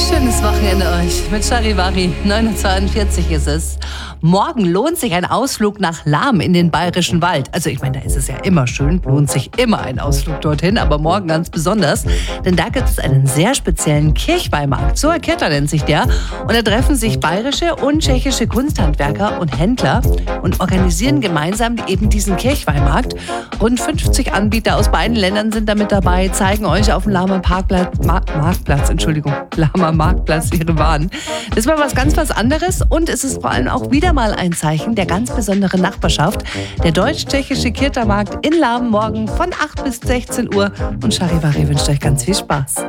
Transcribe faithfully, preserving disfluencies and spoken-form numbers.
Schönes Wochenende euch mit Charivari. neun Uhr zweiundvierzig ist es. Morgen lohnt sich ein Ausflug nach Lahm in den Bayerischen Wald. Also ich meine, da ist es ja immer schön, lohnt sich immer ein Ausflug dorthin, aber morgen ganz besonders. Denn da gibt es einen sehr speziellen Kirchweihmarkt. So Kirta nennt sich der. Und da treffen sich bayerische und tschechische Kunsthandwerker und Händler und organisieren gemeinsam eben diesen Kirchweihmarkt. Rund fünfzig Anbieter aus beiden Ländern sind da mit dabei, zeigen euch auf dem Lahmer Parkplatz, Mar- Marktplatz, Entschuldigung, Lahmer Marktplatz ihre Waren. Das war was ganz was anderes und es ist vor allem auch wieder mal ein Zeichen der ganz besonderen Nachbarschaft. Der deutsch-tschechische Kirta-Markt in Lahm morgen von acht bis sechzehn Uhr und Charivari wünscht euch ganz viel Spaß.